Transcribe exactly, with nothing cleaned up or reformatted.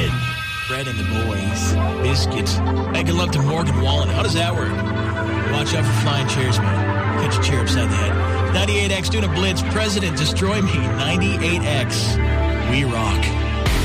United. Fred and the boys. Biscuits. Hey, good luck to Morgan Wallen. How does that work? Watch out for flying chairs, man. Catch a chair upside the head. ninety-eight X doing a blitz. President, destroy me. ninety-eight X. We rock.